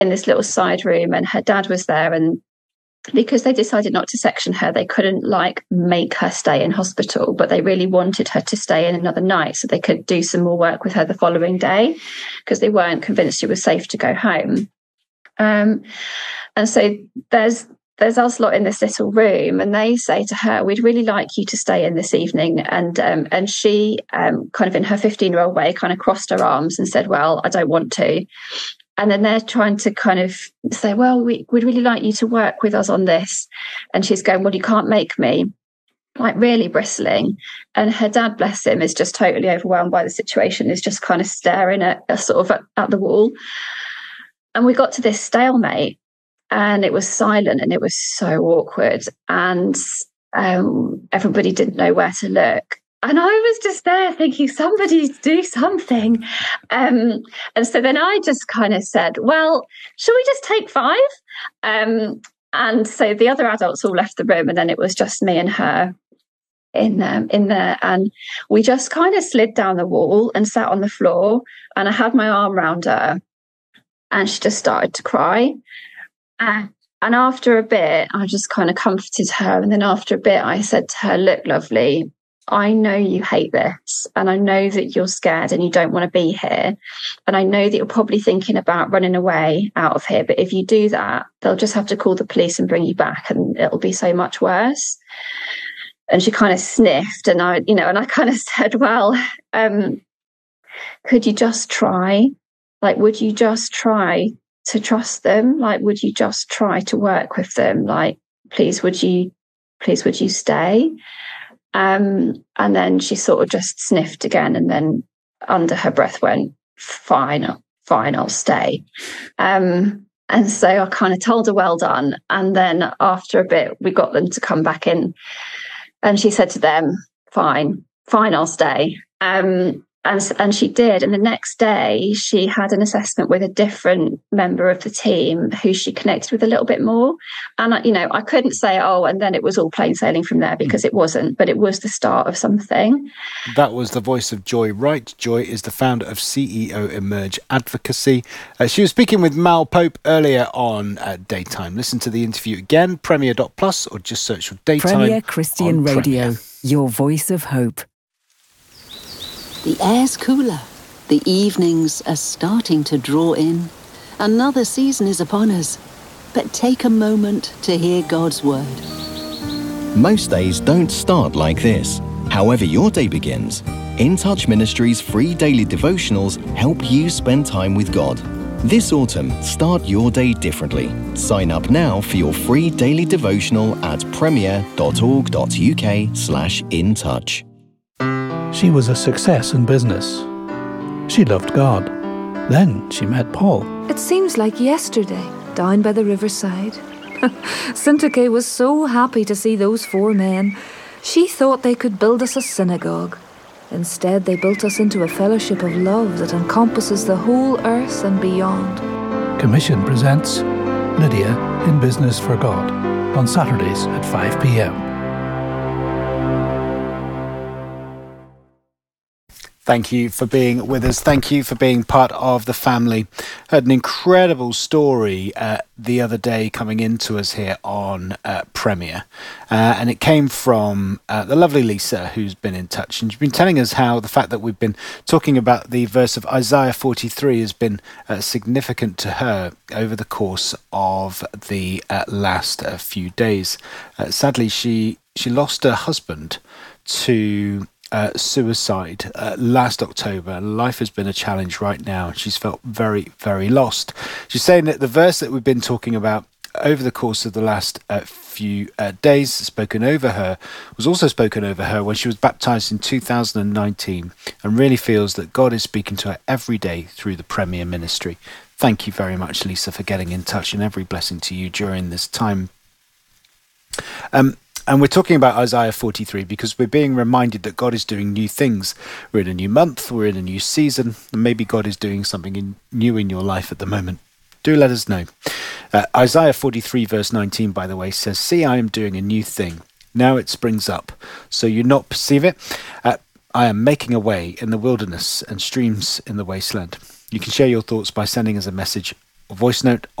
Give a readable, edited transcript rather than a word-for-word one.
in this little side room, and her dad was there, and because they decided not to section her, they couldn't make her stay in hospital, but they really wanted her to stay in another night so they could do some more work with her the following day, because they weren't convinced she was safe to go home. And so there's us lot in this little room, and they say to her, "We'd really like you to stay in this evening." And she, kind of in her 15-year-old way, kind of crossed her arms and said, "Well, I don't want to." And then they're trying to kind of say, "Well, we'd really like you to work with us on this." And she's going, "Well, you can't make me," really bristling. And her dad, bless him, is just totally overwhelmed by the situation, is just kind of staring at the wall. And we got to this stalemate, and it was silent, and it was so awkward. And everybody didn't know where to look. And I was just there thinking, somebody do something. And so then I just kind of said, "Well, shall we just take 5?" And so the other adults all left the room, and then it was just me and her in there. And we just kind of slid down the wall and sat on the floor, and I had my arm around her, and she just started to cry. And after a bit, I just kind of comforted her. And then after a bit, I said to her, "Look, lovely, I know you hate this, and I know that you're scared and you don't want to be here. And I know that you're probably thinking about running away out of here. But if you do that, they'll just have to call the police and bring you back, and it'll be so much worse." And she kind of sniffed, and I kind of said, "Well, could you just try? Would you just try to trust them? Would you just try to work with them? Please, would you stay?" And then she sort of just sniffed again, and then under her breath went, fine, I'll stay. And so I kind of told her, "Well done." And then after a bit, we got them to come back in, and she said to them, fine, I'll stay. And she did. And the next day, she had an assessment with a different member of the team who she connected with a little bit more. And, I couldn't say, "Oh, and then it was all plain sailing from there," because it wasn't, but it was the start of something. That was the voice of Joy Wright. Joy is the founder of CEO Emerge Advocacy. She was speaking with Mal Pope earlier on at Daytime. Listen to the interview again, Premier.plus, or just search for Daytime. Premier Christian Radio, your voice of hope. The air's cooler. The evenings are starting to draw in. Another season is upon us. But take a moment to hear God's word. Most days don't start like this. However your day begins, In Touch Ministries' free daily devotionals help you spend time with God. This autumn, start your day differently. Sign up now for your free daily devotional at premier.org.uk/intouch. She was a success in business. She loved God. Then she met Paul. It seems like yesterday, down by the riverside. Syntyche was so happy to see those 4 men. She thought they could build us a synagogue. Instead, they built us into a fellowship of love that encompasses the whole earth and beyond. Commission presents Lydia in Business for God on Saturdays at 5 p.m. Thank you for being with us. Thank you for being part of the family. Heard an incredible story the other day coming into us here on Premier. And it came from the lovely Lisa, who's been in touch. And she's been telling us how the fact that we've been talking about the verse of Isaiah 43 has been significant to her over the course of the last few days. Sadly, she lost her husband to suicide last October. Life has been a challenge right now. She's felt very, very lost. She's saying that the verse that we've been talking about over the course of the last few days was also spoken over her when she was baptized in 2019, and really feels that God is speaking to her every day through the Premier ministry. Thank you very much, Lisa, for getting in touch, and every blessing to you during this time. And we're talking about Isaiah 43 because we're being reminded that God is doing new things. We're in a new month, we're in a new season, and maybe God is doing something new in your life at the moment. Do let us know. Isaiah 43 verse 19, by the way, says, "See, I am doing a new thing. Now it springs up. So you not perceive it? I am making a way in the wilderness and streams in the wasteland." You can share your thoughts by sending us a message voice note